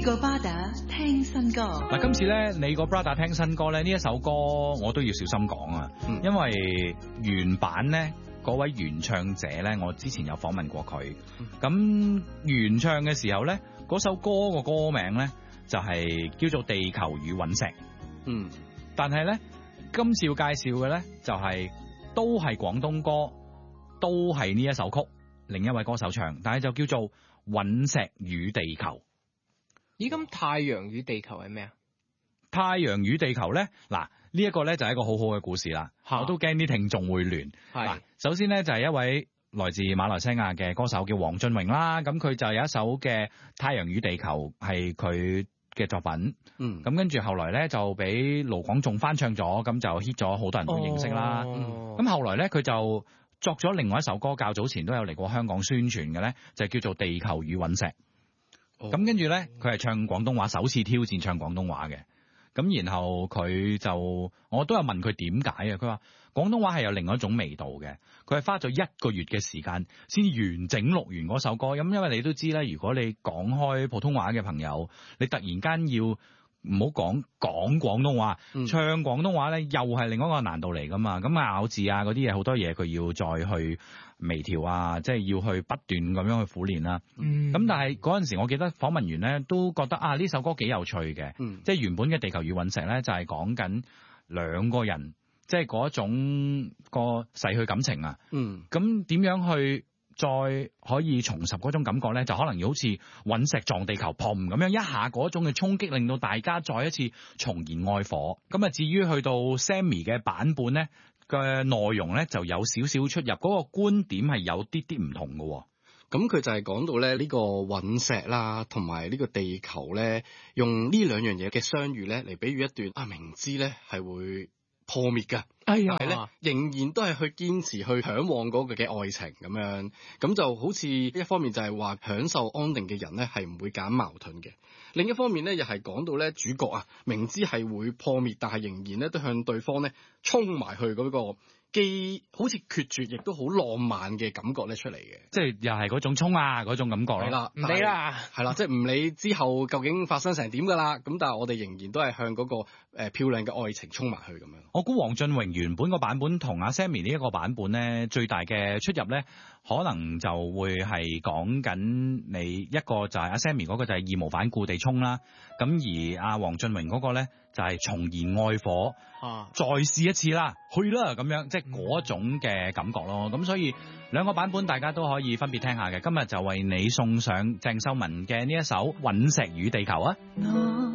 個 brother 聽新歌。 嗱，今次咧你個 brother 聽新歌咧，呢一首歌我都要小心講啊，因為原版咧嗰位原唱者咧，我之前有訪問過佢，咁原唱嘅時候咧，嗰首歌個歌名咧就係叫做《地球與隕石》，但係咧今次要介紹嘅咧就係都係廣東歌，都係呢一首曲，另一位歌手唱，但係就叫做《隕石與地球》。 咦，咁太陽與地球係咩啊？ 太陽與地球咧，嗱呢一個咧就係一個好好嘅故事啦。我都驚啲聽眾會亂。嗱，首先咧就係一位來自馬來西亞嘅歌手叫黃俊榮啦。咁佢就有一首嘅《太陽與地球》係佢嘅作品。咁跟住後來咧就俾盧廣仲翻唱咗，咁就 hit 咗，好多人都認識啦。咁後來咧佢就作咗另外一首歌，較早前都有嚟過香港宣傳嘅咧，就叫做《地球與隕石》。咁跟住咧，佢係唱廣東話，首次挑戰唱廣東話嘅。咁然後佢就，我都有問佢點解啊？佢話廣東話係有另外一種味道嘅。佢係花咗1個月嘅時間先完整錄完嗰首歌。咁因為你都知啦，如果你講開普通話嘅朋友，你突然間要唔好講廣東話，唱廣東話咧，又係另外一個難度嚟噶嘛。咁咬字啊嗰啲嘢，好多嘢佢要再去微調啊，即係要去不斷咁樣去苦練啦。咁但係嗰陣時，我記得訪問員咧都覺得啊呢首歌幾有趣嘅。即係原本嘅《地球與隕石》咧，就係講緊兩個人，即係嗰種個逝去感情啊。咁點樣去再可以重拾嗰種感覺咧？就可能要好似隕石撞地球，砰咁樣一下嗰種嘅衝擊，令到大家再一次重燃愛火。咁啊，至於去到 Sammy 嘅版本咧嘅內容咧，就有少少出入，嗰個觀點係有啲啲唔同嘅。 咁佢就係講到咧呢個隕石啦，同埋呢個地球咧，用呢兩樣嘢嘅相遇咧嚟比喻一段明知咧係會破滅㗎，但係咧仍然都係去堅持去嚮往嗰個嘅愛情咁樣，咁就好似一方面就係話享受安定嘅人咧係唔會揀矛盾嘅，另一方面咧又係講到咧主角啊明知係會破滅，但係仍然咧都向對方咧衝埋去嗰個既好似決絕亦都好浪漫嘅感覺咧出嚟嘅， 即係又係嗰種衝啊嗰種感覺咯。係啦，唔理啦，係啦，即係唔理之後究竟發生成點噶啦，咁但係我哋仍然都係向嗰個漂亮嘅愛情衝埋去咁樣。 我估黃俊榮原本個版本同阿 Sammy 呢一個版本咧，最大嘅出入咧，可能就會係講緊你一個就係阿 Sammy 嗰個就係義無反顧地衝啦，咁而阿黃俊榮嗰個咧就係重燃愛火，再試一次啦，去啦咁樣，即係嗰種嘅感覺咯。咁所以兩個版本大家都可以分別聽下嘅。今日就為你送上鄭秀文嘅呢一首《隕石與地球》啊。